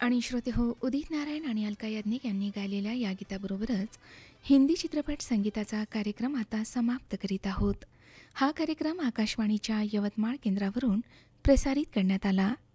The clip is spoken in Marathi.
आणि श्रोते हो, उदित नारायण आणि अलका याज्ञिक यांनी गायलेल्या या गीताबरोबरच हिंदी चित्रपट संगीताचा कार्यक्रम आता समाप्त करीत आहोत. हा कार्यक्रम आकाशवाणीच्या यवतमाळ केंद्रावरून प्रसारित करण्यात आला.